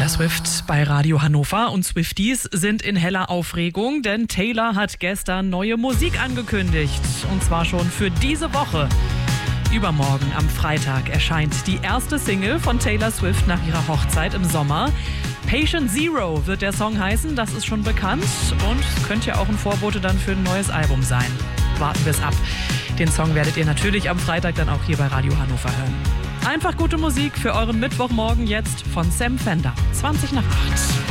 Taylor Swift bei Radio Hannover und Swifties sind in heller Aufregung, denn Taylor hat gestern neue Musik angekündigt. Und zwar schon für diese Woche. Übermorgen am Freitag erscheint die erste Single von Taylor Swift nach ihrer Hochzeit im Sommer. Patient Zero wird der Song heißen, das ist schon bekannt und könnte ja auch ein Vorbote dann für ein neues Album sein. Warten wir es ab. Den Song werdet ihr natürlich am Freitag dann auch hier bei Radio Hannover hören. Einfach gute Musik für euren Mittwochmorgen jetzt von Sam Fender. 7:20.